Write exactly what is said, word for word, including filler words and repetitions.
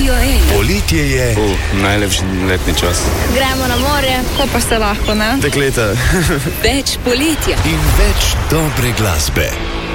Radio ena. Poletje je uh, najlepši letni čas. Gremo na morje, ko pa se lahko, ne? Dekleta. Več poletja in več dobre glasbe.